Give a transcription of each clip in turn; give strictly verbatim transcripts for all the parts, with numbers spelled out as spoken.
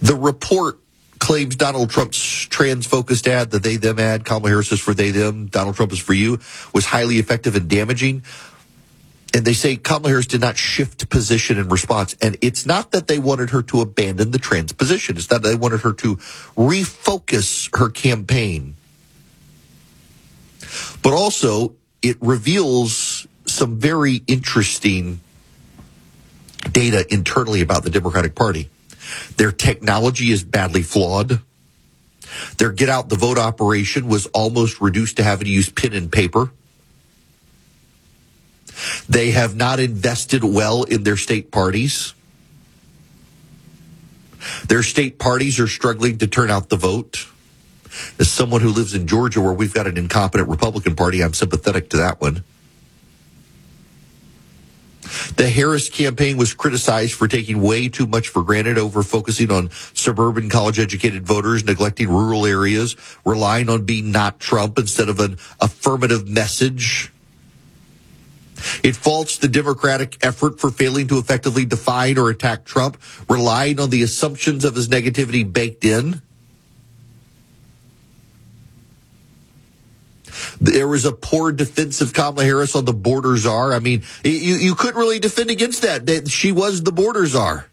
The report claims Donald Trump's trans-focused ad, the they-them ad, Kamala Harris is for they-them, Donald Trump is for you, was highly effective and damaging. And they say Kamala Harris did not shift position in response. And it's not that they wanted her to abandon the trans position. It's that they wanted her to refocus her campaign. But also, it reveals some very interesting data internally about the Democratic Party. Their technology is badly flawed. Their get-out-the-vote operation was almost reduced to having to use pen and paper. They have not invested well in their state parties. Their state parties are struggling to turn out the vote. As someone who lives in Georgia where we've got an incompetent Republican Party, I'm sympathetic to that one. The Harris campaign was criticized for taking way too much for granted, over focusing on suburban college-educated voters, neglecting rural areas, relying on being not Trump instead of an affirmative message. It faults the Democratic effort for failing to effectively define or attack Trump, relying on the assumptions of his negativity baked in. There was a poor defense of Kamala Harris on the border czar. I mean, you, you couldn't really defend against that. that she was the border czar.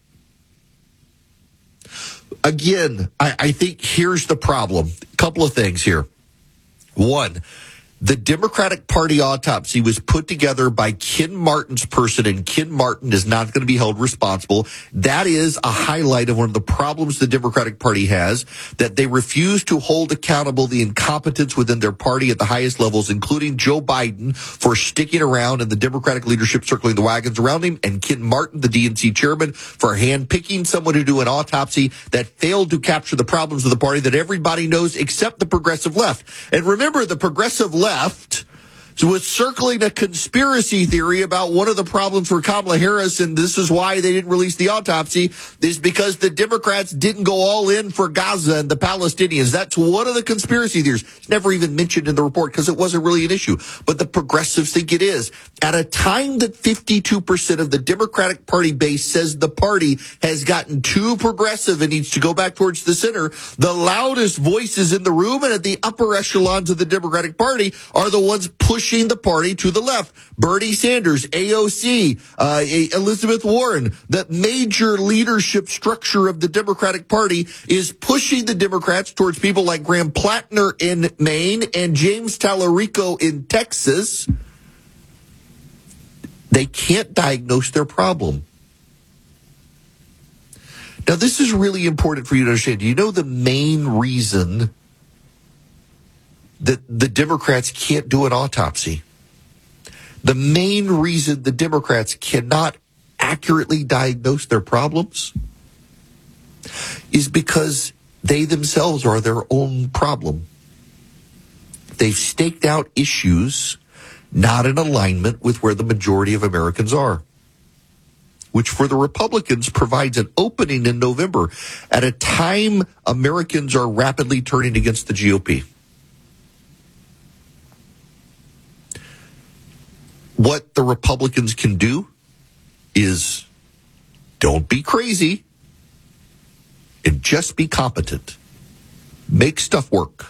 Again, I, I think here's the problem. A couple of things here. One, the Democratic Party autopsy was put together by Ken Martin's person, and Ken Martin is not going to be held responsible. That is a highlight of one of the problems the Democratic Party has, that they refuse to hold accountable the incompetence within their party at the highest levels, including Joe Biden for sticking around and the Democratic leadership circling the wagons around him, and Ken Martin, the D N C chairman, for handpicking someone to do an autopsy that failed to capture the problems of the party that everybody knows except the progressive left. And remember, the progressive left left was circling a conspiracy theory about one of the problems for Kamala Harris, and this is why they didn't release the autopsy, is because the Democrats didn't go all in for Gaza and the Palestinians. That's one of the conspiracy theories. It's never even mentioned in the report because it wasn't really an issue. But the progressives think it is. At a time that fifty-two percent of the Democratic Party base says the party has gotten too progressive and needs to go back towards the center, the loudest voices in the room and at the upper echelons of the Democratic Party are the ones pushing the party to the left. Bernie Sanders, A O C, uh, Elizabeth Warren, the major leadership structure of the Democratic Party is pushing the Democrats towards people like Graham Plattner in Maine and James Tallarico in Texas. They can't diagnose their problem. Now, this is really important for you to understand. Do you know the main reason that the Democrats can't do an autopsy? The main reason the Democrats cannot accurately diagnose their problems is because they themselves are their own problem. They've staked out issues not in alignment with where the majority of Americans are, which for the Republicans provides an opening in November at a time Americans are rapidly turning against the G O P. What the Republicans can do is don't be crazy and just be competent. Make stuff work.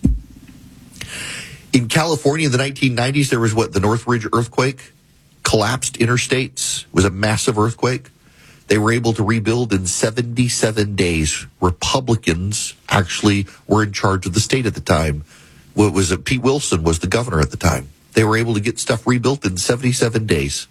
In California in the nineteen nineties, there was what, the Northridge earthquake? Collapsed interstates. It was a massive earthquake. They were able to rebuild in seventy-seven days. Republicans actually were in charge of the state at the time. What was it? Pete Wilson was the governor at the time. They were able to get stuff rebuilt in seventy-seven days.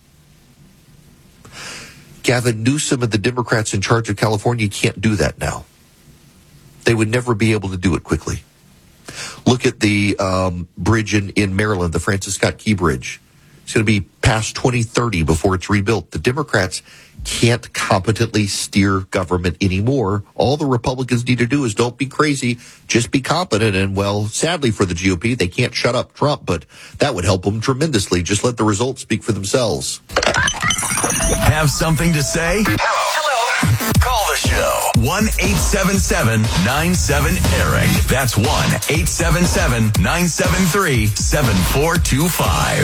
Gavin Newsom and the Democrats in charge of California can't do that now. They would never be able to do it quickly. Look at the um, bridge in, in Maryland, the Francis Scott Key Bridge. It's going to be past twenty thirty before it's rebuilt. The Democrats can't competently steer government anymore. All the Republicans need to do is don't be crazy, just be competent. And, well, sadly for the G O P, they can't shut up Trump, but that would help them tremendously. Just let the results speak for themselves. Have something to say? Hello. Call the show. one eight seven seven nine seven Eric. That's one eight seven seven nine seven three seven four two five.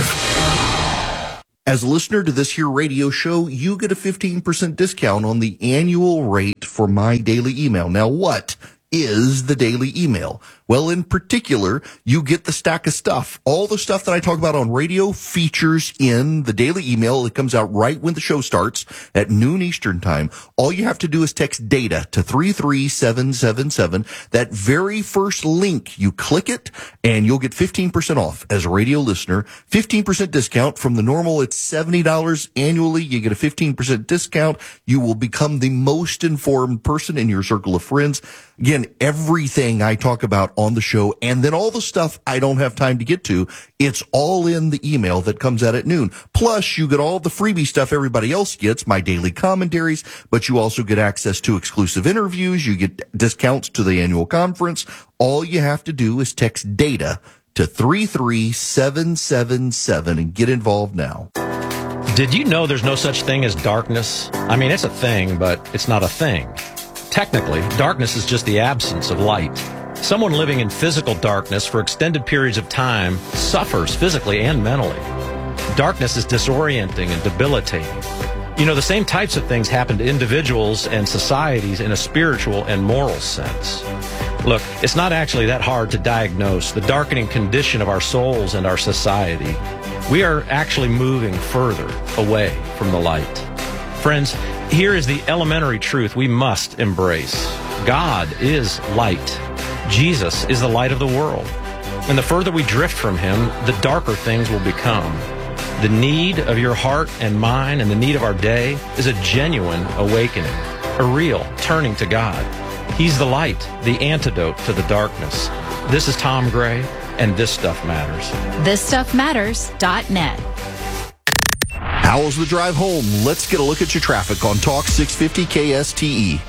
As a listener to this here radio show, you get a fifteen percent discount on the annual rate for my daily email. Now, what is the daily email? Well, in particular, you get the stack of stuff. All the stuff that I talk about on radio features in the daily email. It comes out right when the show starts at noon Eastern time. All you have to do is text data to three three seven seven seven. That very first link, you click it and you'll get fifteen percent off as a radio listener. fifteen percent discount from the normal. It's seventy dollars annually. You get a fifteen percent discount. You will become the most informed person in your circle of friends. Again, everything I talk about on the show, and then all the stuff I don't have time to get to, it's all in the email that comes out at noon. Plus, you get all the freebie stuff everybody else gets, my daily commentaries, but you also get access to exclusive interviews. You get discounts to the annual conference. All you have to do is text DATA to three three seven seven seven and get involved now. Did you know there's no such thing as darkness? I mean, it's a thing, but it's not a thing. Technically, darkness is just the absence of light. Someone living in physical darkness for extended periods of time suffers physically and mentally. Darkness is disorienting and debilitating. You know, the same types of things happen to individuals and societies in a spiritual and moral sense. Look, it's not actually that hard to diagnose the darkening condition of our souls and our society. We are actually moving further away from the light. Friends, here is the elementary truth we must embrace. God is light. Jesus is the light of the world. And the further we drift from him, the darker things will become. The need of your heart and mine and the need of our day is a genuine awakening, a real turning to God. He's the light, the antidote to the darkness. This is Tom Gray, and This Stuff Matters. this stuff matters dot net. How's the drive home? Let's get a look at your traffic on Talk six fifty K S T E.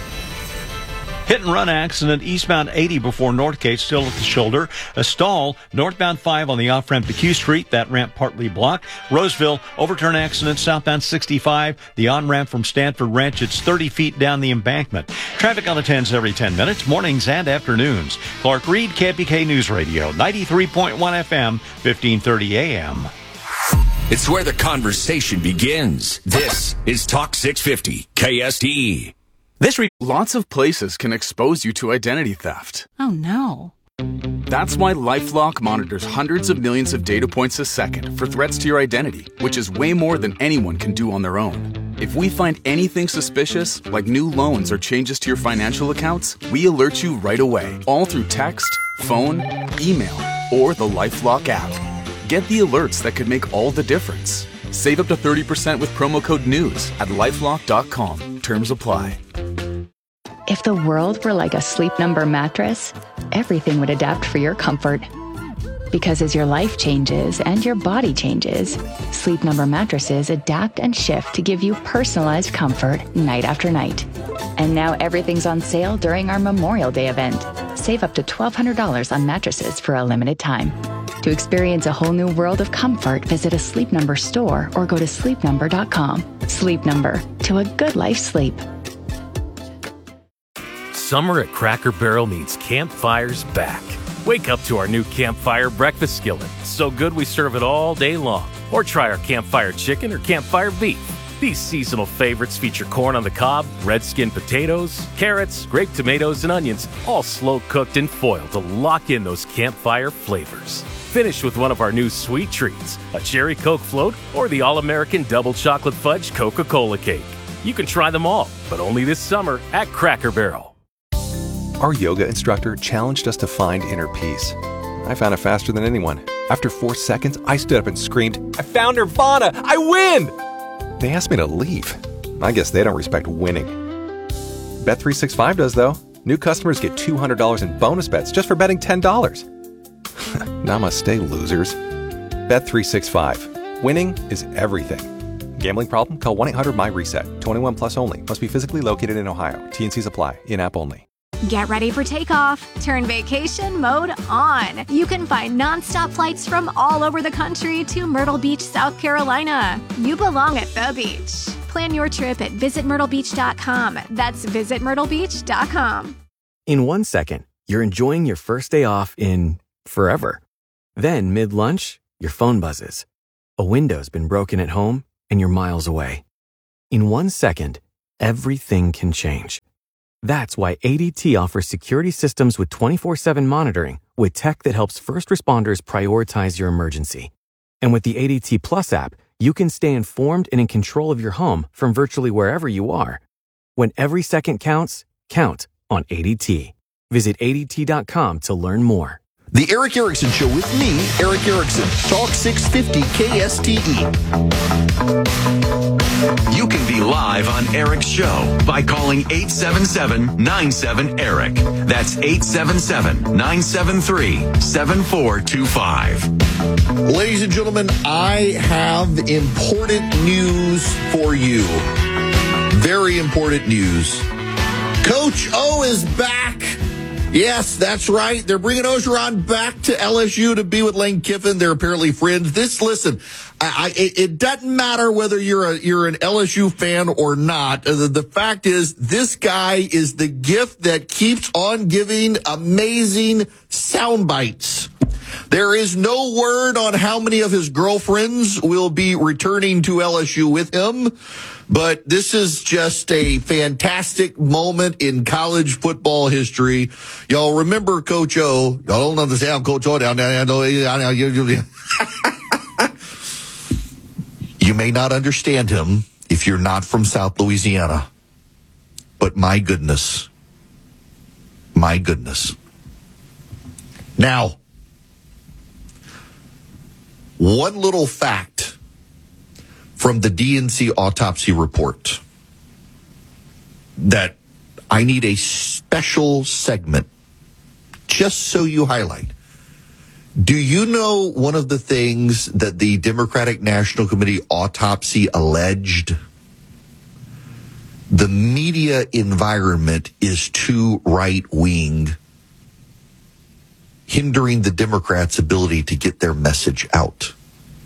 Hit and run accident eastbound eighty before Northgate, still at the shoulder. A stall northbound five on the off ramp to Q Street. That ramp partly blocked. Roseville overturn accident southbound sixty-five. The on ramp from Stanford Ranch. It's thirty feet down the embankment. Traffic on the tens every ten minutes, mornings and afternoons. Clark Reed, K P K News Radio, ninety-three point one F M, fifteen thirty A M. It's where the conversation begins. This is Talk six fifty K S T E. This re- Lots of places can expose you to identity theft. Oh, no. That's why LifeLock monitors hundreds of millions of data points a second for threats to your identity, which is way more than anyone can do on their own. If we find anything suspicious, like new loans or changes to your financial accounts, we alert you right away, all through text, phone, email, or the LifeLock app. Get the alerts that could make all the difference. Save up to thirty percent with promo code NEWS at lifelock dot com. Terms apply. If the world were like a Sleep Number mattress, everything would adapt for your comfort. Because as your life changes and your body changes, Sleep Number mattresses adapt and shift to give you personalized comfort night after night. And now everything's on sale during our Memorial Day event. Save up to twelve hundred dollars on mattresses for a limited time. To experience a whole new world of comfort, visit a Sleep Number store or go to sleep number dot com. Sleep Number, to a good life sleep. Summer at Cracker Barrel means campfires back. Wake up to our new Campfire breakfast skillet. So good we serve it all day long. Or try our Campfire chicken or Campfire beef. These seasonal favorites feature corn on the cob, red skin potatoes, carrots, grape tomatoes, and onions, all slow cooked in foil to lock in those campfire flavors. Finish with one of our new sweet treats, a cherry Coke float or the all-American double chocolate fudge Coca-Cola cake. You can try them all, but only this summer at Cracker Barrel. Our yoga instructor challenged us to find inner peace. I found it faster than anyone. After four seconds, I stood up and screamed, "I found Nirvana! I win!" They asked me to leave. I guess they don't respect winning. Bet three sixty-five does, though. New customers get two hundred dollars in bonus bets just for betting ten dollars. Namaste, losers. Bet three sixty-five. Winning is everything. Gambling problem? Call one eight hundred my reset. twenty-one plus only. Must be physically located in Ohio. T and Cs apply. In-app only. Get ready for takeoff. Turn vacation mode on. You can find nonstop flights from all over the country to Myrtle Beach, South Carolina. You belong at the beach. Plan your trip at visit myrtle beach dot com. That's visit myrtle beach dot com. In one second, you're enjoying your first day off in forever. Then, mid-lunch, your phone buzzes. A window's been broken at home and you're miles away. In one second, everything can change. That's why A D T offers security systems with twenty-four seven monitoring with tech that helps first responders prioritize your emergency. And with the A D T Plus app, you can stay informed and in control of your home from virtually wherever you are. When every second counts, count on A D T. Visit A D T dot com to learn more. The Eric Erickson Show with me, Eric Erickson. Talk six fifty K S T E. You can be live on Eric's show by calling eight seven seven, nine seven, ERIC. That's eight seven seven, nine seven three, seven four two five. Ladies and gentlemen, I have important news for you. Very important news. Coach O is back. Yes, that's right. They're bringing Orgeron back to L S U to be with Lane Kiffin. They're apparently friends. This, listen, I, I, it doesn't matter whether you're a, you're an L S U fan or not. The, the fact is, this guy is the gift that keeps on giving amazing sound bites. There is no word on how many of his girlfriends will be returning to L S U with him. But this is just a fantastic moment in college football history. Y'all remember Coach O. Y'all don't understand Coach O down there. You may not understand him if you're not from South Louisiana. But my goodness. My goodness. Now, one little fact from the D N C autopsy report that I need a special segment just so you highlight. Do you know one of the things that the Democratic National Committee autopsy alleged? The media environment is too right-wing, hindering the Democrats' ability to get their message out.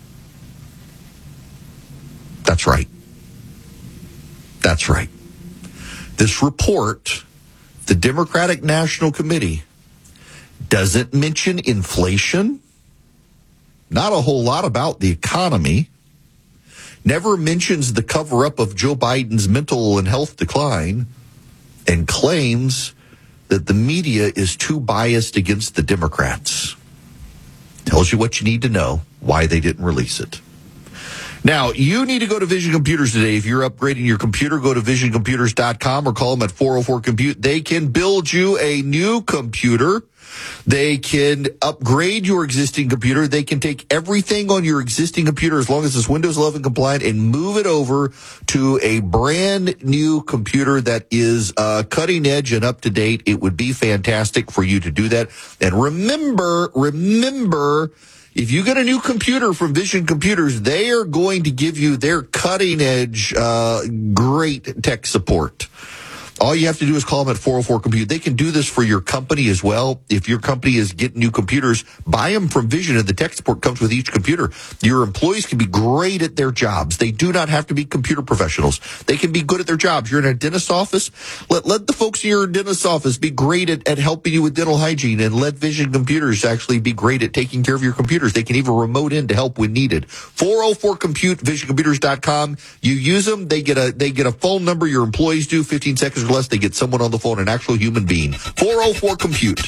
That's right. That's right. This report, the Democratic National Committee, doesn't mention inflation, not a whole lot about the economy, never mentions the cover-up of Joe Biden's mental and health decline, and claims that the media is too biased against the Democrats. Tells you what you need to know, why they didn't release it. Now, you need to go to Vision Computers today. If you're upgrading your computer, go to vision computers dot com or call them at four oh four compute. They can build you a new computer. They can upgrade your existing computer. They can take everything on your existing computer, as long as it's Windows eleven compliant, and move it over to a brand new computer that is uh, cutting edge and up to date. It would be fantastic for you to do that. And remember, remember, if you get a new computer from Vision Computers, they are going to give you their cutting edge, uh, great tech support. All you have to do is call them at four oh four compute. They can do this for your company as well. If your company is getting new computers, buy them from Vision, and the tech support comes with each computer. Your employees can be great at their jobs. They do not have to be computer professionals. They can be good at their jobs. You're in a dentist office. Let let the folks in your dentist office be great at, at helping you with dental hygiene, and let Vision Computers actually be great at taking care of your computers. They can even remote in to help when needed. four oh four compute, vision computers dot com. You use them, they get a they get a phone number. Your employees do fifteen seconds or less. They get someone on the phone, an actual human being. four oh four compute.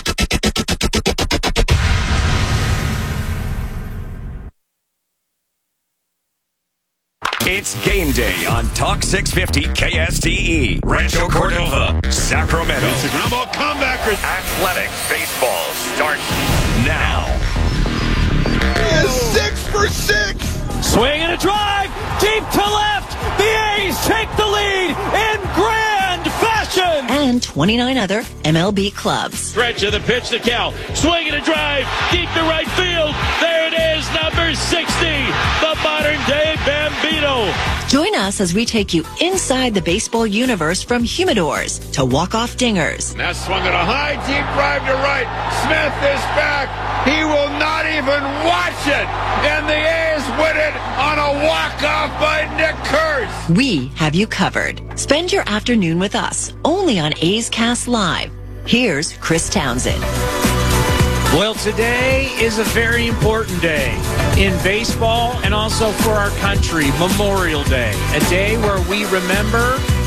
It's game day on Talk six fifty K S T E. Rancho Cordova, Sacramento. Instagram comebackers. Athletic baseball starts now. He is six for six. Swing and a drive deep to left. The A's take the lead in grand fashion. And twenty-nine other M L B clubs. Stretch of the pitch to Cal. Swing and a drive deep to right field. There it is, number sixty, the modern day Bambino. Join us as we take you inside the baseball universe, from humidors to walk-off dingers. Now swung at a high, deep drive to right. Smith is back. He will not even watch it. And the A's win it on a walk-off by Nick Kurtz. We have you covered. Spend your afternoon with us, only on A's Cast Live. Here's Chris Townsend. Well, today is a very important day in baseball and also for our country, Memorial Day, a day where we remember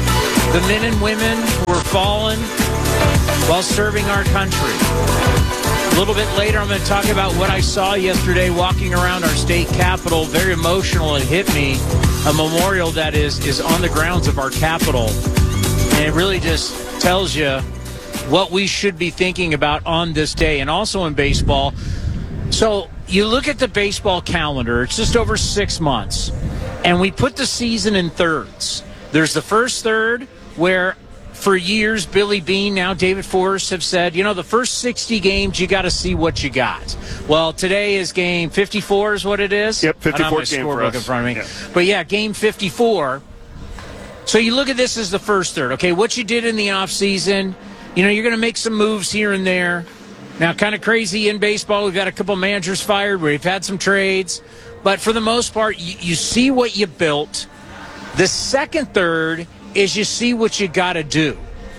the men and women who are fallen while serving our country. A little bit later, I'm going to talk about what I saw yesterday walking around our state capitol. Very emotional. It hit me. A memorial that is, is on the grounds of our capitol. And it really just tells you what we should be thinking about on this day. And also in baseball. So you look at the baseball calendar. It's just over six months. And we put the season in thirds. There's the first third where for years, Billy Beane, now David Forrest have said, you know, the first sixty games, you got to see what you got. Well, today is game fifty-four is what it is? Yep, fifty-fourth I don't have my game for scorebook us. in front of me. Yeah. But, yeah, game fifty-four. So you look at this as the first third. Okay, what you did in the offseason, you know, you're going to make some moves here and there. Now, kind of crazy in baseball. We've got a couple managers fired. We've had some trades. But for the most part, you, you see what you built. The second third is you see what you got to do.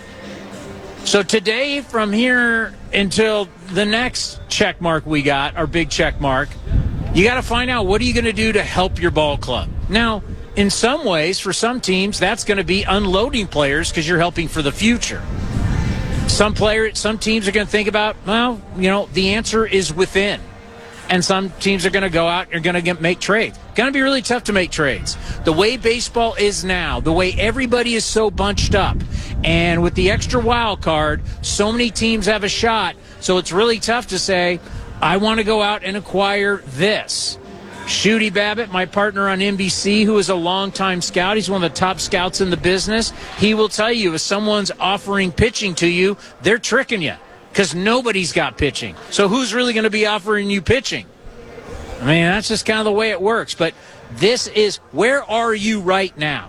So today, from here until the next check mark we got, our big check mark, you got to find out what are you going to do to help your ball club. Now, in some ways, for some teams, that's going to be unloading players because you're helping for the future. Some player, some teams are going to think about, well, you know, the answer is within. And some teams are going to go out and are going to get, make trades. Going to be really tough to make trades. The way baseball is now, the way everybody is so bunched up, and with the extra wild card, so many teams have a shot. So it's really tough to say, I want to go out and acquire this. Shooty Babbitt, my partner on N B C, who is a longtime scout, he's one of the top scouts in the business. He will tell you if someone's offering pitching to you, they're tricking you. Because nobody's got pitching. So who's really going to be offering you pitching? I mean, that's just kind of the way it works. But this is, where are you right now?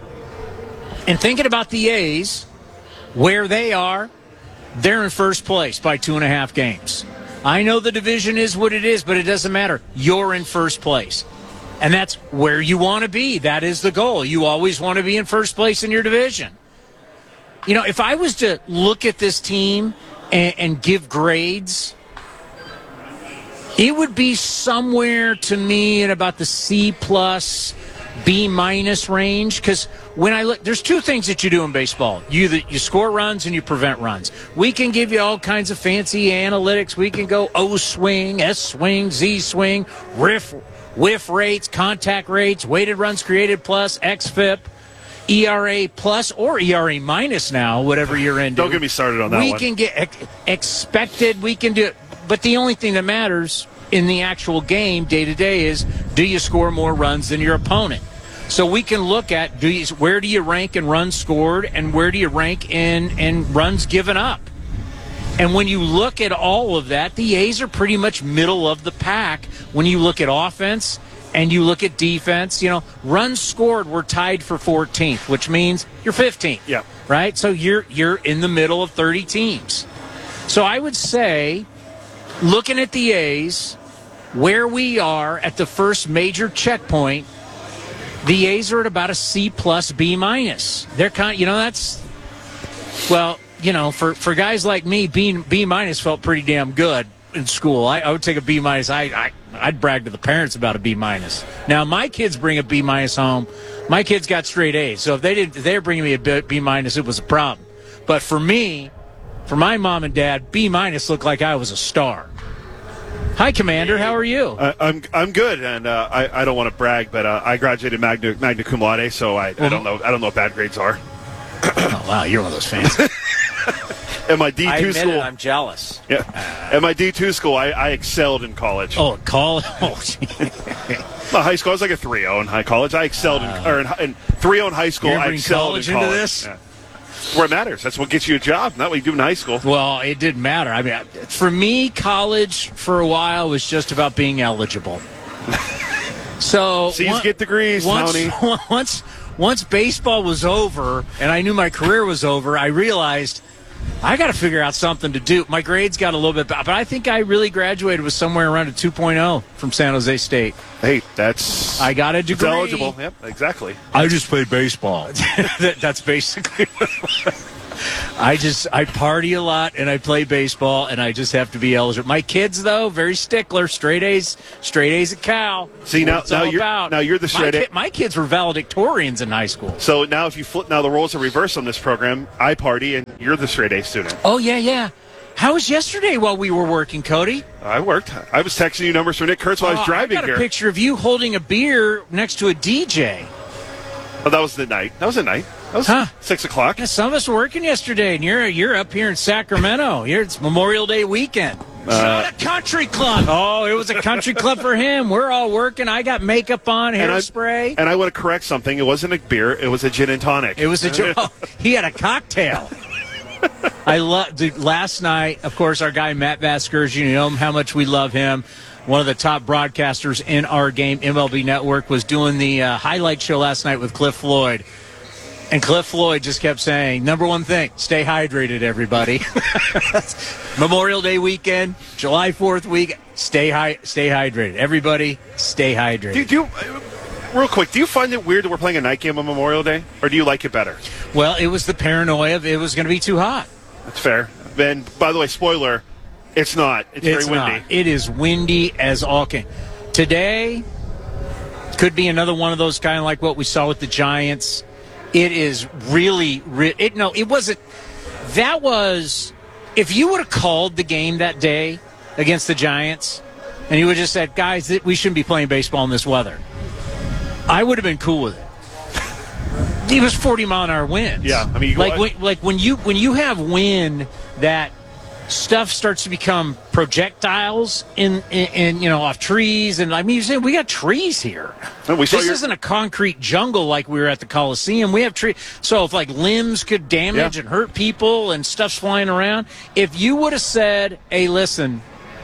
And thinking about the A's, where they are, they're in first place by two and a half games. I know the division is what it is, but it doesn't matter. You're in first place. And that's where you want to be. That is the goal. You always want to be in first place in your division. You know, if I was to look at this team and, and give grades, it would be somewhere to me in about the C plus, B minus range. Because when I look, there's two things that you do in baseball. You the, you score runs and you prevent runs. We can give you all kinds of fancy analytics. We can go O swing, S swing, Z swing, whiff, whiff rates, contact rates, weighted runs created plus, X F I P. E R A plus or E R A minus now, whatever you're into. Don't get me started on that we one. We can get ex- expected. We can do it. But the only thing that matters in the actual game day to day is, do you score more runs than your opponent? So we can look at, do you, where do you rank in runs scored and where do you rank in, in runs given up? And when you look at all of that, the A's are pretty much middle of the pack when you look at offense and you look at defense. You know, runs scored, we're tied for fourteenth, which means you're fifteenth. Yeah. Right? So you're you're in the middle of thirty teams. So I would say, looking at the A's, where we are at the first major checkpoint, the A's are at about a C plus, B minus. They're kind, you know, that's, well, you know, for, for guys like me, B, B minus felt pretty damn good in school. I, I would take a B minus. I, I I'd brag to the parents about a B minus. Now my kids bring a B minus home. My kids got straight A's, so if they didn't, if they were bringing me a B minus, it was a problem. But for me, for my mom and dad, B minus looked like I was a star. Hi, Commander. How are you? Uh, I'm I'm good, and uh, I I don't want to brag, but uh, I graduated magna magna cum laude, so I, I don't know I don't know what bad grades are. Oh wow, you're one of those fans. At my D two I admit school, it, I'm jealous. Yeah, at my D two school, I, I excelled in college. Oh, college. Oh, my high school, I was like a three oh in high college. I excelled uh, in or in, in three oh in high school. You're I bring excelled college in college. into this. Yeah. Where it matters. That's what gets you a job. Not what you do in high school. Well, it didn't matter. I mean, for me, college for a while was just about being eligible. So C's one, get degrees, once, Tony. Once, once baseball was over and I knew my career was over, I realized I got to figure out something to do. My grades got a little bit bad, but I think I really graduated with somewhere around a two point oh from San Jose State. Hey, that's I got a degree. It's eligible. Yep, exactly. I just played baseball. that, that's basically what it was. I just I party a lot and I play baseball and I just have to be eligible. My kids though, very stickler, straight A's, straight A's at Cal. See now, It's now all you're about. now you're the my, straight A. ki- my kids were valedictorians in high school. So now if you flip, now the roles are reversed on this program. I party and you're the straight A student. Oh yeah, yeah. How was yesterday while we were working, Cody? I worked. I was texting you numbers from Nick Kurtz while I was Oh, driving I got here. a picture of you holding a beer next to a D J. Oh, that was the night. That was the night. That was Huh. six o'clock. Yeah, some of us were working yesterday, and you're you're up here in Sacramento. You're, it's Memorial Day weekend. It's Uh, not a country club. Oh, it was a country club for him. We're all working. I got makeup on, And I- hairspray. And I want to correct something. It wasn't a beer. It was a gin and tonic. It was a jo- oh, he had a cocktail. I love last night. Of course, our guy Matt Vasquez. You know how much we love him. One of the top broadcasters in our game, M L B Network, was doing the uh, highlight show last night with Cliff Floyd. And Cliff Floyd just kept saying, number one thing, stay hydrated, everybody. Memorial Day weekend, July fourth week, stay hi- stay hydrated. Everybody, stay hydrated. Do, do you, uh, real quick, do you find it weird that we're playing a night game on Memorial Day? Or do you like it better? Well, it was the paranoia of it was going to be too hot. That's fair. And by the way, spoiler, it's not. It's, It's very windy. not. It is windy as all can. Today could be another one of those kind of like what we saw with the Giants. It is really, re- it no, it wasn't. That was, if you would have called the game that day against the Giants, and you would have just said, guys, th- we shouldn't be playing baseball in this weather, I would have been cool with it. It was forty mile an hour winds. Yeah, I mean, you- like when, like when you when you have wind that stuff starts to become projectiles in, in, in you know off trees, and I mean, you say we got trees here. No, we saw this your- isn't a concrete jungle like we were at the Coliseum. We have trees, so if like limbs could damage Yeah. and hurt people and stuff's flying around, if you would have said, "Hey, listen,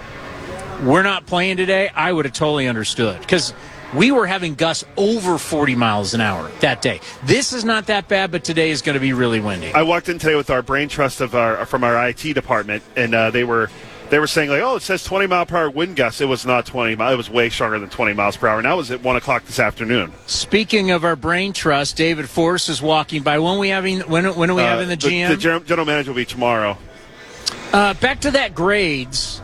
we're not playing today," I would have totally understood because we were having gusts over forty miles an hour that day. This is not that bad, but today is going to be really windy. I walked in today with our brain trust of our from our I T department, and uh, they were they were saying like, "Oh, it says twenty mile per hour wind gusts." It was not twenty. It was way stronger than twenty miles per hour. And that was at one o'clock this afternoon. Speaking of our brain trust, David Force is walking by. When we having when when are we Uh, having the G M? The, general, general manager will be tomorrow. Uh, back to that grades.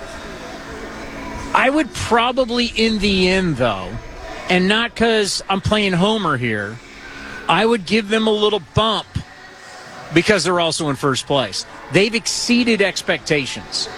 I would probably, in the end, though, and not because I'm playing Homer here, I would give them a little bump because they're also in first place. They've exceeded expectations.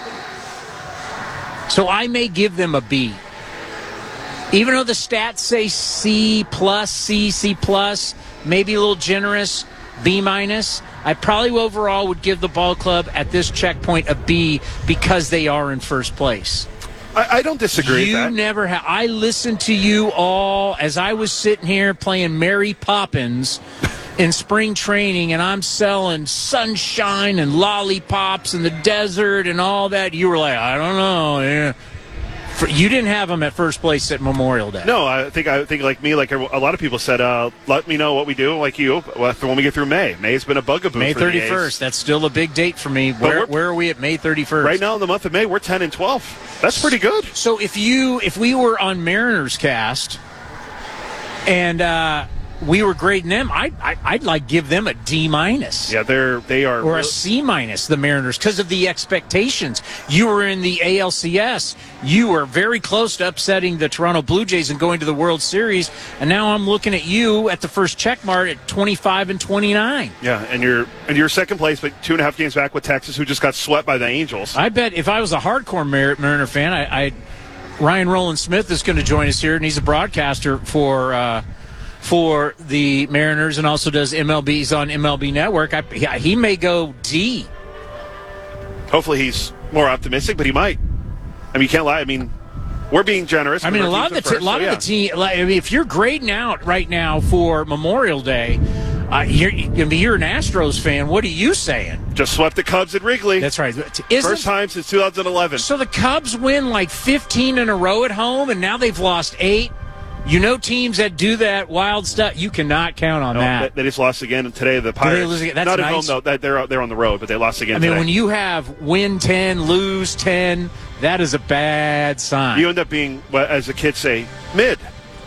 So I may give them a B. Even though the stats say C plus, C, C plus, maybe a little generous, B minus, I probably overall would give the ball club at this checkpoint a B because they are in first place. I, I don't disagree You with that. never have. I listened to you all as I was sitting here playing Mary Poppins in spring training, and I'm selling sunshine and lollipops in the desert and all that. You were like, I don't know. Yeah. For, you didn't have them at first place at Memorial Day. No, I think I think like me, like a lot of people said, uh, let me know what we do, like you, when we get through May. May has been a bugaboo. May for the A's. thirty-first. That's still a big date for me. Where, we're- where are we at May thirty-first? Right now in the month of May, we're ten and twelve. That's pretty good. So if you if we were on Mariners Cast and uh, we were grading them, I'd, I'd, I'd like give them a D minus. Yeah, they're they are Or a real- C minus, the Mariners, because of the expectations. You were in the A L C S. You were very close to upsetting the Toronto Blue Jays and going to the World Series. And now I'm looking at you at the first check mark at twenty-five and twenty-nine. Yeah, and you're and you're second place, but two and a half games back with Texas, who just got swept by the Angels. I bet if I was a hardcore Mar- Mariner fan, I, I Ryan Roland Smith is going to join us here, and he's a broadcaster for uh, for the Mariners and also does M L B's on M L B Network. I, he, he may go D. Hopefully, he's more optimistic, but he might. I mean, you can't lie. I mean, we're being generous. I mean, with a our lot of the teams t- at a lot first, of so the team. Like, I mean, if you're grading out right now for Memorial Day, uh, you're, I mean, you're an Astros fan. What are you saying? yeah. Just swept the Cubs at Wrigley. That's right. Isn't- First time since two thousand eleven. So the Cubs win like fifteen in a row at home, and now they've lost eight. You know, teams that do that wild stuff, you cannot count on No, that. they, they just lost again today. The they Pirates, lose again? That's not at nice. home though. That- They're they're on the road, but they lost again. I mean, today. when you have win ten, lose ten, that is a bad sign. You end up being, well, as the kids say, mid.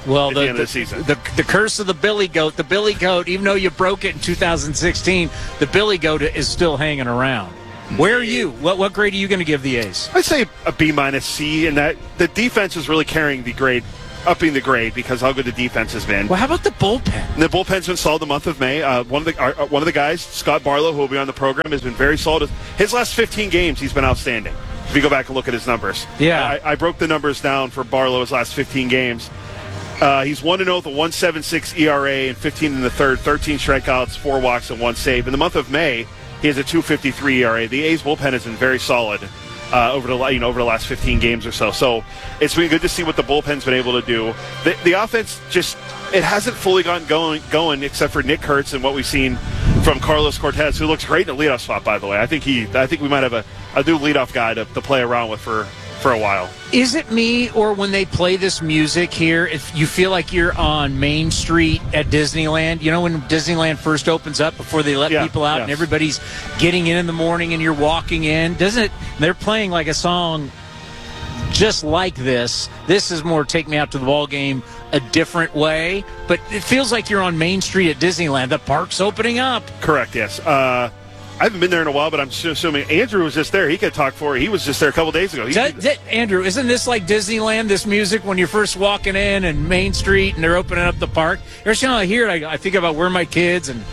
Well, at the, the end the, of the season. The, the curse of the Billy Goat. The Billy Goat, even though you broke it in two thousand sixteen, the Billy Goat is still hanging around. Where are you? What what grade are you going to give the A's? I'd say a B minus C, and that the defense is really carrying the grade, upping the grade because how good the defense has been. Well, how about the bullpen? And the bullpen's been solid the month of May. Uh, one of the uh, one of the guys, Scott Barlow, who will be on the program, has been very solid. His last fifteen games, he's been outstanding. If you go back and look at his numbers, yeah, I, I broke the numbers down for Barlow's last fifteen games. Uh, he's one and zero with a one point seven six E R A and fifteen in the third, thirteen strikeouts, four walks, and one save. In the month of May, he has a two point five three E R A. The A's bullpen has been very solid uh, over the you know over the last fifteen games or so. So it's been good to see what the bullpen's been able to do. The, the offense just it hasn't fully gotten going going except for Nick Kurtz and what we've seen from Carlos Cortez, who looks great in the leadoff spot. By the way, I think he I think we might have a, a new leadoff guy to, to play around with for. for a while. Is it me, or when they play this music here, if you feel like you're on Main Street at Disneyland? You know when Disneyland first opens up before they let yeah, people out yes. and everybody's getting in in the morning and you're walking in? Doesn't it? They're playing like a song just like this. This is more Take Me Out to the Ball Game a different way, but it feels like you're on Main Street at Disneyland. The park's opening up. Correct, yes. Uh, I haven't been there in a while, but I'm assuming Andrew was just there. He could talk for it. He was just there a couple days ago. He, that, that, Andrew, isn't this like Disneyland, this music, when you're first walking in and Main Street and they're opening up the park? Every time I hear it, I, I think about where my kids and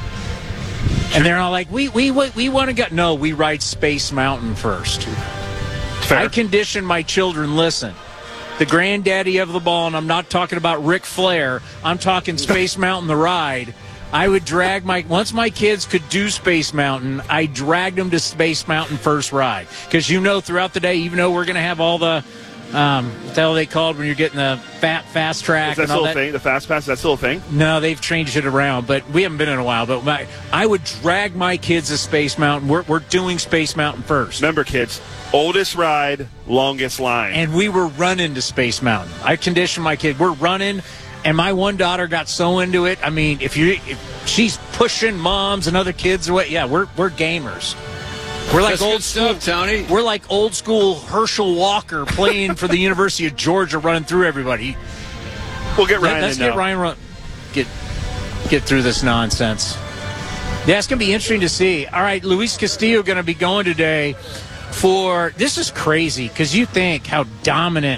and they're all like, we we we want to go. No, we ride Space Mountain first. Fair. I condition my children, listen, the granddaddy of the ball, and I'm not talking about Ric Flair. I'm talking Space Mountain, the ride. I would drag my, once my kids could do Space Mountain, I dragged them to Space Mountain first ride. Because you know throughout the day, even though we're going to have all the, um, what the hell are they called when you're getting the fat, fast track? Is that and all still that? a thing? The fast pass, is that still a thing? No, they've changed it around, but we haven't been in a while. But my, I would drag my kids to Space Mountain. We're, we're doing Space Mountain first. Remember, kids, oldest ride, longest line. And we were running to Space Mountain. I conditioned my kid. We're running. And my one daughter got so into it. I mean, if you if she's pushing moms and other kids away, yeah, we're we're gamers. We're like That's old good school, stuff, Tony. We're like old school Herschel Walker playing for the University of Georgia, running through everybody. We'll get Ryan. Let's in get now. Ryan run, get get through this nonsense. Yeah, it's gonna be interesting to see. All right, Luis Castillo going to be going today for this is crazy because you think how dominant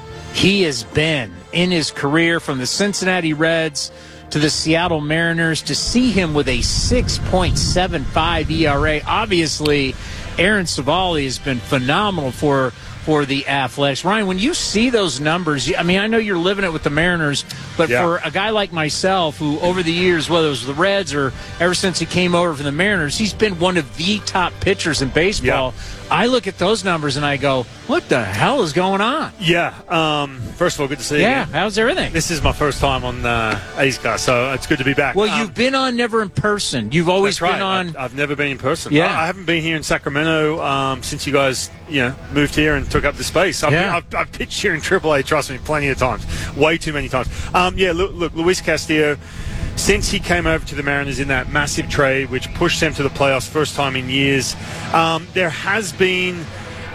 he has been in his career from the Cincinnati Reds to the Seattle Mariners. To see him with a six point seven five E R A. Obviously, Aaron Savali has been phenomenal for for the Athletics. Ryan, when you see those numbers, I mean, I know you're living it with the Mariners, but Yeah. for a guy like myself who over the years, whether it was the Reds or ever since he came over from the Mariners, he's been one of the top pitchers in baseball. Yeah. I look at those numbers and I go, what the hell is going on? Yeah. Um, first of all, good to see you. Yeah, again. how's everything? This is my first time on uh, A's Cast, so it's good to be back. Well, Um, you've been on never in person. You've always that's been right. on. I've, I've never been in person. Yeah. I, I haven't been here in Sacramento um, since you guys, you know, moved here and took up the space. I've, Yeah. I've, I've pitched here in triple A, trust me, plenty of times. Way too many times. Um, yeah, look, look, Luis Castillo, since he came over to the Mariners in that massive trade, which pushed them to the playoffs first time in years, um, there has been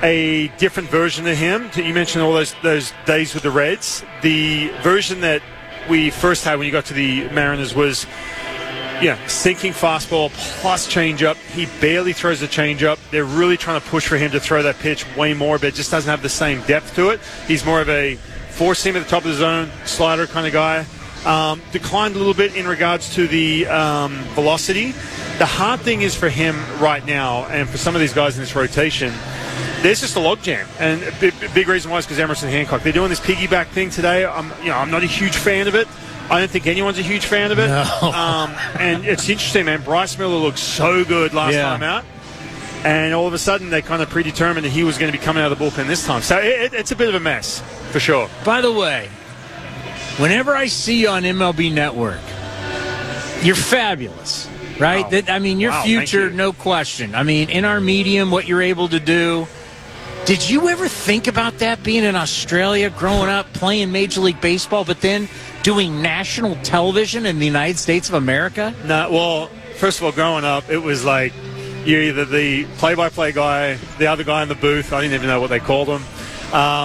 a different version of him. You mentioned all those those days with the Reds. The version that we first had when you got to the Mariners was, yeah, sinking fastball plus changeup. He barely throws the changeup. They're really trying to push for him to throw that pitch way more, but it just doesn't have the same depth to it. He's more of a four-seam at the top of the zone, slider kind of guy. Um, declined a little bit in regards to the um, velocity. The hard thing is for him right now, and for some of these guys in this rotation, there's just a logjam, and a big, big reason why is because Emerson Hancock. They're doing this piggyback thing today. I'm, you know, I'm not a huge fan of it. I don't think anyone's a huge fan of it. No. Um, and it's interesting, man. Bryce Miller looked so good last Yeah. time out, and all of a sudden they kind of predetermined that he was going to be coming out of the bullpen this time. So it, it, it's a bit of a mess for sure. By the way, whenever I see you on M L B Network, you're fabulous, right? Wow. That, I mean, your Wow, future, thank you. no question. I mean, in our medium, what you're able to do. Did you ever think about that, being in Australia, growing up, playing Major League Baseball, but then doing national television in the United States of America? No, well, first of all, growing up, it was like you're either the play-by-play guy, the other guy in the booth. I didn't even know what they called him. Um,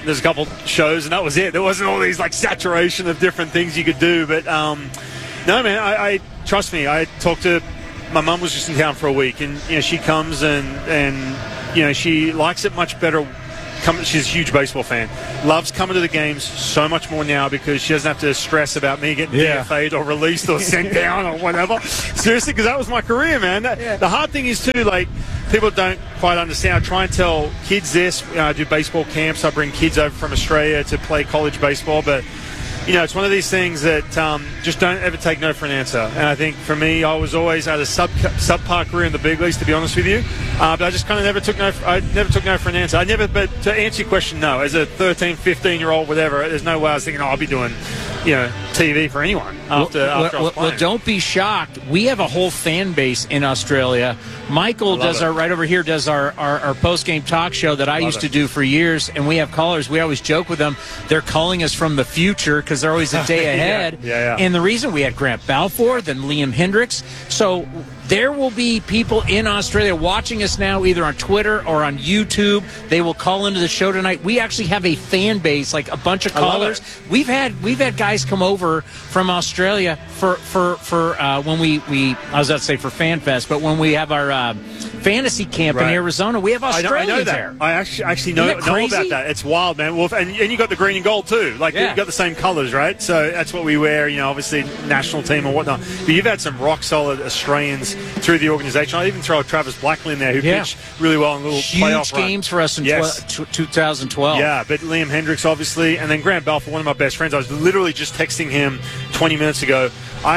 there's a couple shows, and that was it. There wasn't all these like saturation of different things you could do. But um, no, man, I, I trust me. I talked to my mum was just in town for a week, and you know she comes and and you know she likes it much better. Come, she's a huge baseball fan. Loves coming to the games so much more now because she doesn't have to stress about me getting Yeah. D F A'd or released or sent down or whatever. Seriously, because that was my career, man. That, Yeah. The hard thing is, too, like, people don't quite understand. I try and tell kids this. You know, I do baseball camps. I bring kids over from Australia to play college baseball. But, you know, it's one of these things that um, just don't ever take no for an answer. And I think for me, I was always at a sub subpar career in the big leagues, to be honest with you. Uh, but I just kind of never took no. I never took no for an answer. I never. But to answer your question, no. As a thirteen, fifteen year old, whatever, there's no way I was thinking, oh, I'll be doing, you know, T V for anyone after well, after I well, was playing. well, don't be shocked. We have a whole fan base in Australia. Michael does it. our right over here does our, our, our post game talk show that I Love used it. to do for years, and we have callers. We always joke with them. They're calling us from the future because they're always a day Yeah, ahead. yeah, yeah. And the reason we had Grant Balfour, then Liam Hendricks. So there will be people in Australia watching us now, either on Twitter or on YouTube. They will call into the show tonight. We actually have a fan base, like a bunch of I love callers. it. We've had we've had guys come over from Australia for for for uh, when we, we I was about to say for Fan Fest, but when we have our uh, fantasy camp in Right. Arizona, we have I know, Australians I know that. there. I actually actually know, Isn't that know crazy? about that. It's wild, man. Well, and, and you got the green and gold too. Like Yeah. you got the same colours, right? So that's what we wear. You know, obviously national team and whatnot. But you've had some rock solid Australians through the organisation. I even throw Travis Blackley in there, who Yeah. pitched really well in a little Huge playoff run. games for us in Yes. tw- tw- twenty twelve. Yeah, but Liam Hendricks, obviously, and then Grant Balfour, one of my best friends. I was literally just texting him twenty minutes ago.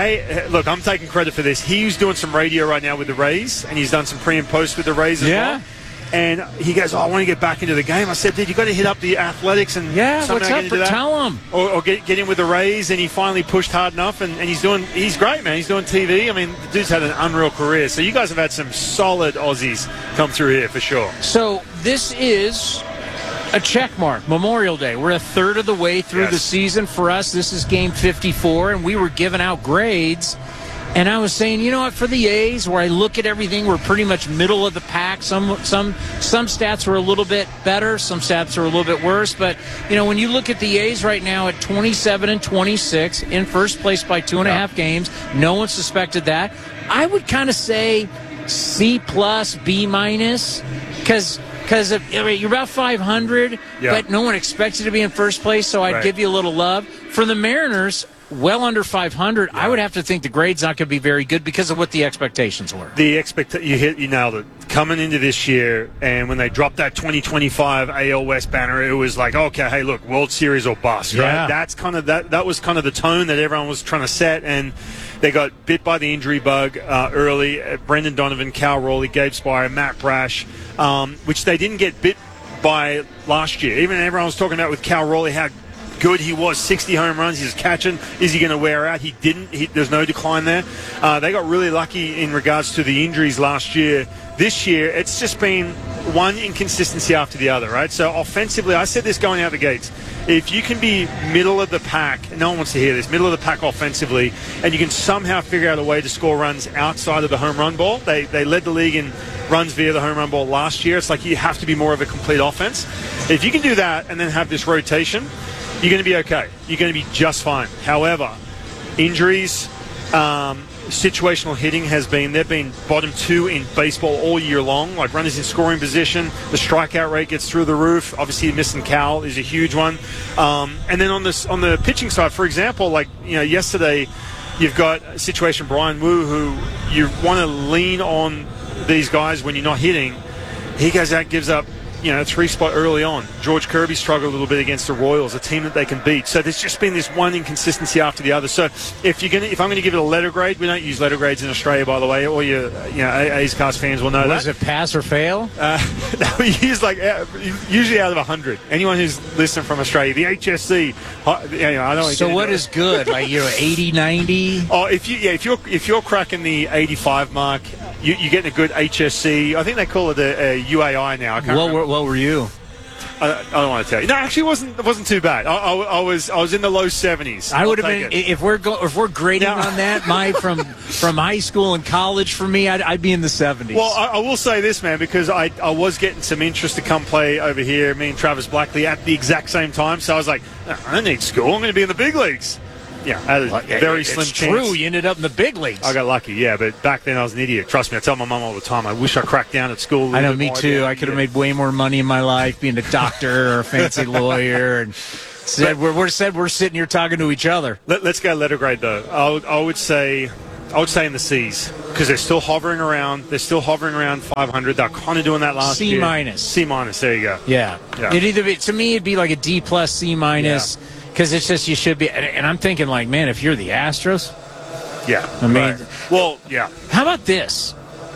I look, I'm taking credit for this. He's doing some radio right now with the Rays, and he's done some pre and post with the Rays as Yeah. well. And he goes, oh, I want to get back into the game. I said, dude, you got to hit up the Athletics and Yeah, somehow what's get up? into For, that. tell them. Or, or get, get in with the Rays, and he finally pushed hard enough, and, and he's doing. He's great, man. He's doing T V. I mean, the dude's had an unreal career. So you guys have had some solid Aussies come through here for sure. So this is a check mark. Memorial Day. We're a third of the way through Yes. the season. For us, this is game fifty-four, and we were giving out grades. And I was saying, you know what, for the A's, where I look at everything, we're pretty much middle of the pack. Some some some stats were a little bit better, some stats are a little bit worse. But, you know, when you look at the A's right now at twenty-seven and twenty-six, in first place by two and a half games, no one suspected that. I would kind of say C plus, B minus, because because you're about five hundred, Yeah. but no one expected to be in first place, so I'd Right. give you a little love. For the Mariners, well under five hundred, I would have to think the grade's not going to be very good because of what the expectations were. The expect you hit you nailed it. Coming into this year, and when they dropped that twenty twenty-five A L West banner, it was like, okay, hey, look, World Series or bust, right? Yeah. That's kind of that. That was kind of the tone that everyone was trying to set, and they got bit by the injury bug uh, early. Uh, Brendan Donovan, Cal Raleigh, Gabe Spire, Matt Brash, um, which they didn't get bit by last year. Even everyone was talking about with Cal Raleigh how good he was, sixty home runs, he was catching. Is he going to wear out? He didn't. He, there's no decline there. Uh, they got really lucky in regards to the injuries last year. This year, it's just been one inconsistency after the other, right? So offensively, I said this going out the gates. If you can be middle of the pack, and no one wants to hear this, middle of the pack offensively, and you can somehow figure out a way to score runs outside of the home run ball, they, they led the league in runs via the home run ball last year. It's like you have to be more of a complete offense. If you can do that and then have this rotation, you're going to be okay. You're going to be just fine. However, injuries, um, situational hitting has been, they've been bottom two in baseball all year long. Like runners in scoring position, the strikeout rate gets through the roof. Obviously, missing Cal is a huge one. Um, and then on this on the pitching side, for example, like you know, yesterday, you've got a situation Brian Wu, who you want to lean on these guys when you're not hitting. He goes out, gives up, you know, three spot early on. George Kirby struggled a little bit against the Royals, a team that they can beat. So there's just been this one inconsistency after the other. So if you're gonna, if I'm going to give it a letter grade, we don't use letter grades in Australia, by the way. All your, you know, A's Cast fans will know What that. is it, pass or fail? Uh, we use like uh, usually out of a hundred. Anyone who's listening from Australia, the H S C. uh, You know, I don't So what is good? Like, you know, eighty, ninety? Oh, if you yeah, if you're if you're cracking the eighty-five mark, you, you're getting a good H S C. I think they call it a, a U A I now. I can't What remember. were, what were you? I, I don't want to tell you. No, actually, it wasn't it wasn't too bad. I, I, I was I was in the low seventies. I would have been, if we're go, if we're grading Now- on that, my from from high school and college for me, I'd, I'd be in the seventies. Well, I, I will say this, man, because I, I was getting some interest to come play over here, me and Travis Blackley, at the exact same time. So I was like, I don't need school. I'm going to be in the big leagues. Yeah, I had a very it's slim true. chance. True, you ended up in the big leagues. I got lucky, yeah, but back then I was an idiot. Trust me, I tell my mom all the time, I wish I cracked down at school. I know, me too. I could have made way more money in my life being a doctor or a fancy lawyer. And said we're, we're said we're sitting here talking to each other. Let, let's go letter grade though. I would, I would say, I would say in the C's because they're still hovering around. They're still hovering around five hundred. They're kind of doing that last C year. C minus. C minus. There you go. Yeah. yeah. It either be, to me it'd be like a D plus C minus because it's just you should be. And, and I'm thinking like, man, if you're the Astros. Yeah. I mean, right. well, yeah. How about this?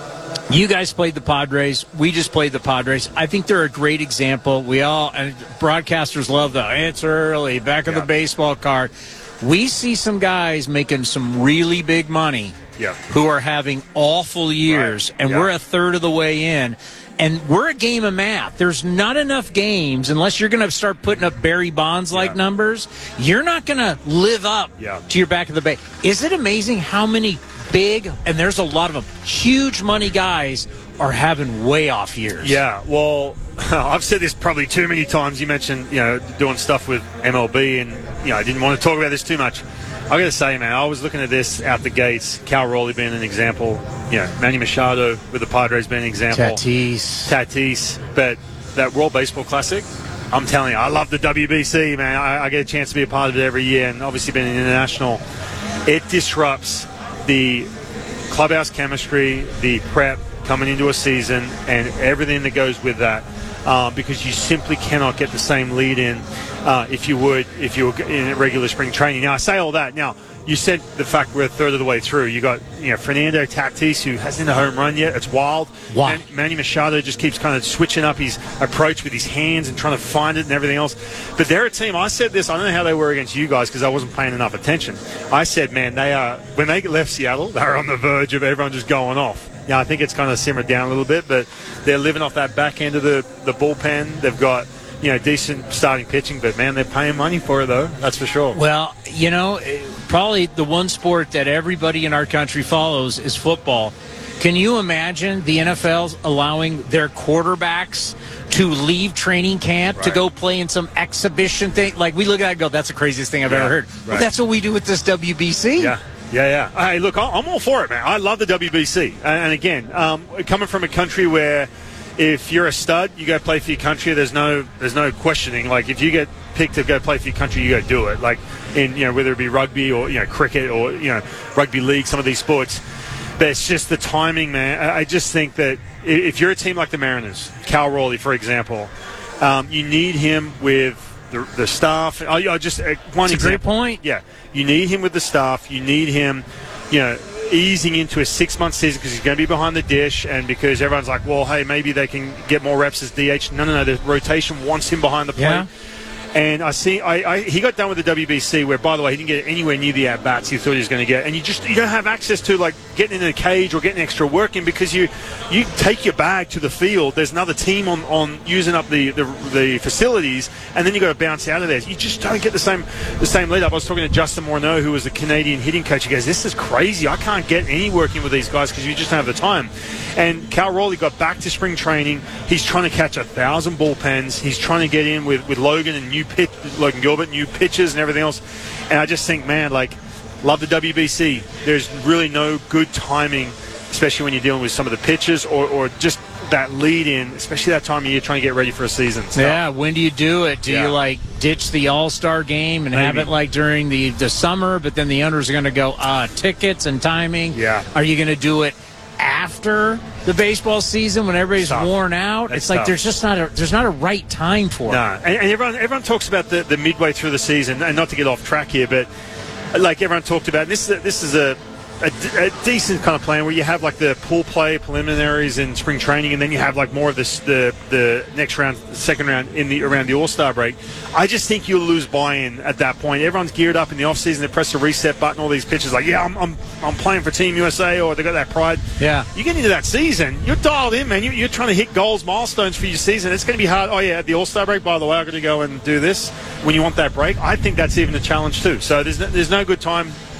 You guys played the Padres. We just played the Padres. I think they're a great example. We all, and broadcasters love the, it's early, back of yeah. the baseball card. We see some guys making some really big money yeah. who are having awful years, right. and yeah. we're a third of the way in. And we're a game of math. There's not enough games, unless you're going to start putting up Barry Bonds-like yeah. numbers, you're not going to live up yeah. to your back of the bay. Is it amazing how many big, and there's a lot of them, huge money guys are having way off years? Yeah, well, I've said this probably too many times. You mentioned, you know, doing stuff with M L B, and, you know, I didn't want to talk about this too much. I got to say, man, I was looking at this out the gates. Cal Raleigh being an example. You know, Manny Machado with the Padres being an example. Tatis. Tatis. But that World Baseball Classic, I'm telling you, I love the W B C, man. I, I get a chance to be a part of it every year, and obviously being an international, it disrupts the clubhouse chemistry, the prep coming into a season, and everything that goes with that. Uh, because you simply cannot get the same lead in uh, if you would if you were in regular spring training. Now, I say all that. Now, you said the fact we're a third of the way through. You got you know Fernando Tatis, who hasn't hit a home run yet. It's wild. Wow. Man- Manny Machado just keeps kind of switching up his approach with his hands and trying to find it and everything else. But they're a team. I said this. I don't know how they were against you guys because I wasn't paying enough attention. I said, man, they are when they left Seattle, they were on the verge of everyone just going off. Yeah, I think it's kind of simmered down a little bit, but they're living off that back end of the, the bullpen. They've got, you know, decent starting pitching, but, man, they're paying money for it, though. That's for sure. Well, you know, probably the one sport that everybody in our country follows is football. Can you imagine the N F L's allowing their quarterbacks to leave training camp right. to go play in some exhibition thing? Like, we look at it and go, that's the craziest thing I've yeah, ever heard. Right. Well, that's what we do with this W B C. Yeah. Yeah, yeah. Hey, look, I'm all for it, man. I love the W B C. And again, um, coming from a country where if you're a stud, you go play for your country. There's no, there's no questioning. Like if you get picked to go play for your country, you go do it. Like in, you know, whether it be rugby or you know cricket or you know rugby league, some of these sports. But it's just the timing, man. I just think that if you're a team like the Mariners, Cal Raleigh, for example, um, you need him with the, the staff. I, I just uh, one That's a example. great point. Yeah. You need him with the staff. You need him, you know, easing into a six-month season because he's going to be behind the dish and because everyone's like, well, hey, maybe they can get more reps as D H. No, no, no. The rotation wants him behind the plate. Yeah. And I see, I, I, he got done with the W B C where, by the way, he didn't get anywhere near the at-bats he thought he was going to get. And you just you don't have access to, like, getting in a cage or getting extra work in because you you take your bag to the field. There's another team on, on using up the, the the facilities, and then you got to bounce out of there. You just don't get the same the same lead up. I was talking to Justin Morneau, who was a Canadian hitting coach. He goes, this is crazy. I can't get any work in with these guys because you just don't have the time. And Cal Raleigh got back to spring training. He's trying to catch a thousand bullpens. He's trying to get in with, with Logan and new pitch, Logan Gilbert, new pitches and everything else. And I just think, man, like, love the W B C. There's really no good timing, especially when you're dealing with some of the pitches or, or just that lead in, especially that time of year trying to get ready for a season. So, yeah, when do you do it? Do yeah. you, like, ditch the All-Star game and Maybe. have it, like, during the, the summer, but then the owners are going to go, uh, tickets and timing? Yeah. Are you going to do it after the baseball season when everybody's Tough. worn out? That's it's like tough. there's just not a there's not a right time for it. No, and, and everyone everyone talks about the, the midway through the season, and not to get off track here, but like everyone talked about, this is a, this is a, a, a decent kind of plan where you have like the pool play preliminaries in spring training, and then you have like more of this the the next round, the second round in the around the All-Star break. I just think you'll lose buy-in at that point. Everyone's geared up in the offseason. They press the reset button. All these pitchers like, yeah, I'm I'm I'm playing for Team U S A, or they got that pride. Yeah, you get into that season, you're dialed in, man. You, you're trying to hit goals, milestones for your season. It's going to be hard. Oh yeah, at the All-Star break, by the way, I've got to go and do this when you want that break. I think that's even a challenge too. So there's no, there's no good time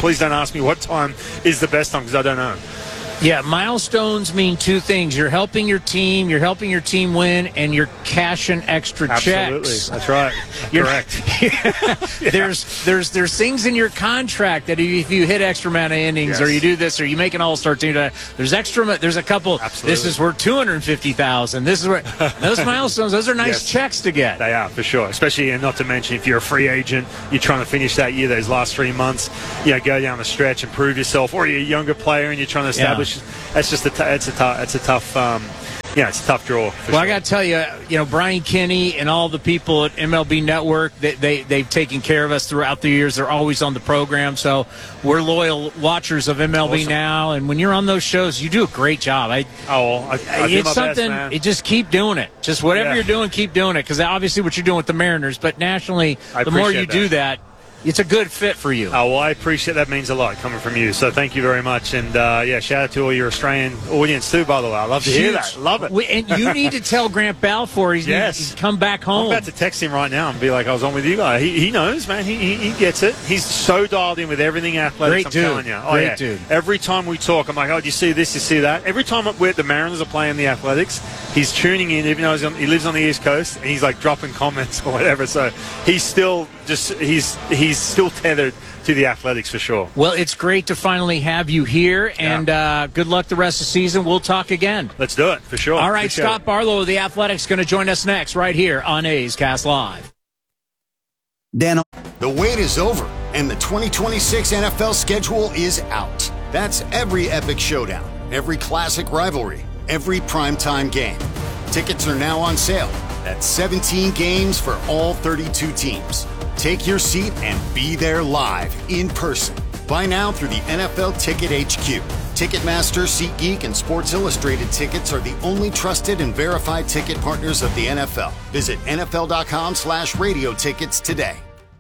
please don't ask me what time is the best time because I don't know. Yeah, milestones mean two things. You're helping your team, you're helping your team win, and you're cashing extra Absolutely. checks. That's right. You're, Correct. yeah. There's there's there's things in your contract that if you hit extra amount of innings Yes. or you do this or you make an all-star team, there's extra. There's a couple. Absolutely. This is worth two hundred fifty thousand. This is where those milestones. Those are nice Yes. checks to get. They are, for sure. Especially, and not to mention, if you're a free agent, you're trying to finish that year, those last three months, you know, go down the stretch and prove yourself, or you're a younger player and you're trying to establish. Yeah. That's just a t- it's a tough it's a tough um, yeah it's a tough draw. For well, sure. I got to tell you, you know, Brian Kinney and all the people at M L B Network, they, they they've taken care of us throughout the years. They're always on the program, so we're loyal watchers of M L B Awesome. Now. And when you're on those shows, you do a great job. I oh, I, I do it's my something. best, man. It just keep doing it. Just whatever Yeah. you're doing, keep doing it. Because obviously, what you're doing with the Mariners, but nationally, I the more you appreciate do that. that, it's a good fit for you. Oh, well, I appreciate that. Means a lot coming from you. So thank you very much. And, uh, yeah, shout out to all your Australian audience, too, by the way. I love to hear that. Love it. We, and you need to tell Grant Balfour he's Yes. he's come back home. I'm about to text him right now and be like, I was on with you guys. He, he knows, man. He, he he gets it. He's so dialed in with everything athletics, Great I'm dude. telling you. Oh, Great yeah. dude. Every time we talk, I'm like, oh, do you see this? You see that? Every time we're, the Mariners are playing the athletics, he's tuning in, even though he's on, he lives on the East Coast, and he's like dropping comments or whatever. So he's still just, he's he's still tethered to the athletics for sure. Well, it's great to finally have you here, and uh, good luck the rest of the season. We'll talk again. Let's do it, for sure. All right, Appreciate Scott it. Barlow of the Athletics going to join us next right here on A's Cast Live. Dan, the wait is over, and the twenty twenty-six N F L schedule is out. That's every epic showdown, every classic rivalry, every primetime game. Tickets are now on sale. That's seventeen games for all thirty-two teams. Take your seat and be there live, in person. Buy now through the N F L Ticket H Q. Ticketmaster, SeatGeek, and Sports Illustrated tickets are the only trusted and verified ticket partners of the N F L. Visit nfl.com slash radio tickets today.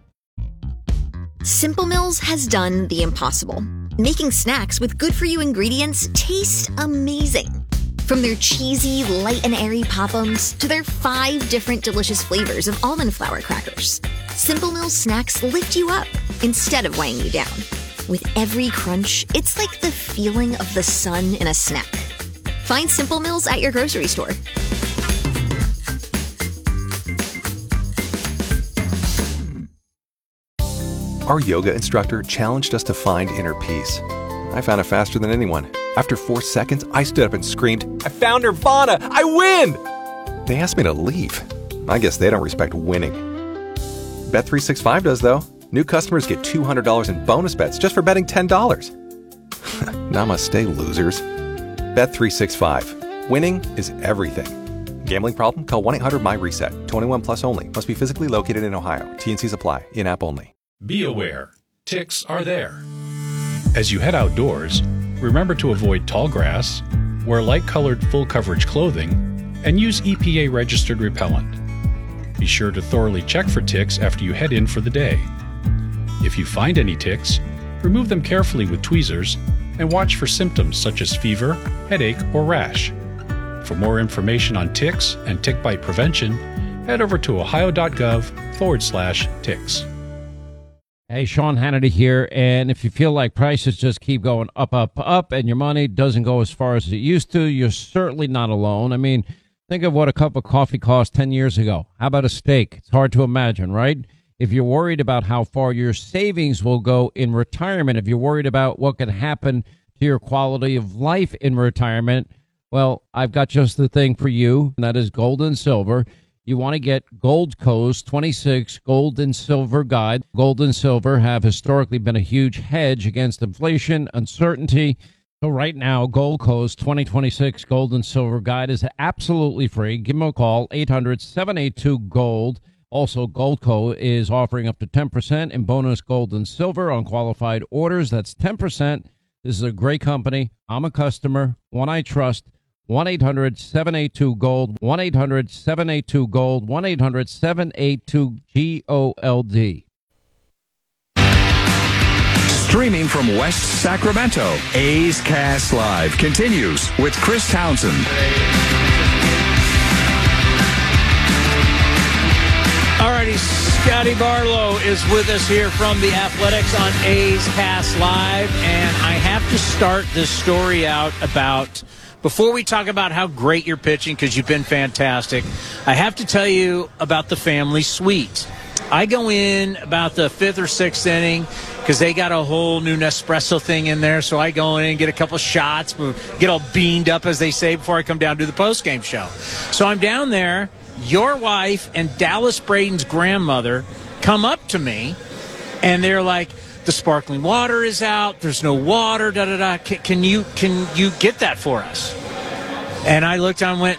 Simple Mills has done the impossible, making snacks with good-for-you ingredients taste amazing. From their cheesy, light and airy Pop-Ums to their five different delicious flavors of almond flour crackers, Simple Mills snacks lift you up instead of weighing you down. With every crunch, it's like the feeling of the sun in a snack. Find Simple Mills at your grocery store. Our yoga instructor challenged us to find inner peace. I found it faster than anyone. After four seconds, I stood up and screamed, I found Nirvana! I win! They asked me to leave. I guess they don't respect winning. Bet three sixty-five does, though. New customers get two hundred dollars in bonus bets just for betting ten dollars. Namaste, losers. Bet three sixty-five. Winning is everything. Gambling problem? Call one eight hundred my reset. twenty-one plus only. Must be physically located in Ohio. T and Cs apply. In-app only. Be aware. Ticks are there. As you head outdoors, remember to avoid tall grass, wear light-colored full-coverage clothing, and use E P A-registered repellent. Be sure to thoroughly check for ticks after you head in for the day. If you find any ticks, remove them carefully with tweezers and watch for symptoms such as fever, headache, or rash. For more information on ticks and tick bite prevention, head over to ohio.gov forward slash ticks. Hey, Sean Hannity here, and if you feel like prices just keep going up, up, up, and your money doesn't go as far as it used to, you're certainly not alone. I mean, think of what a cup of coffee cost ten years ago. How about a steak? It's hard to imagine, right? If you're worried about how far your savings will go in retirement, if you're worried about what could happen to your quality of life in retirement, well, I've got just the thing for you, and that is gold and silver. You want to get Goldco's twenty-six Gold and Silver Guide. Gold and silver have historically been a huge hedge against inflation, uncertainty. So right now, Goldco's twenty twenty-six Gold and Silver Guide is absolutely free. Give them a call, eight hundred, seven eight two, GOLD. Also, Goldco is offering up to ten percent in bonus gold and silver on qualified orders. That's ten percent. This is a great company. I'm a customer, one I trust. one eight hundred, seven eight two, GOLD, one eight hundred, seven eight two, GOLD, one eight hundred, seven eight two, G O L D. Streaming from West Sacramento, A's Cast Live continues with Chris Townsend. All righty, Scotty Barlow is with us here from the Athletics on A's Cast Live, and I have to start this story out about, before we talk about how great you're pitching, because you've been fantastic, I have to tell you about the family suite. I go in about the fifth or sixth inning because they got a whole new Nespresso thing in there, so I go in and get a couple shots, get all beamed up, as they say, before I come down to the postgame show. So I'm down there. Your wife and Dallas Braden's grandmother come up to me, and they're like, the sparkling water is out. There's no water, da-da-da. Can, can you can you get that for us? And I looked and went,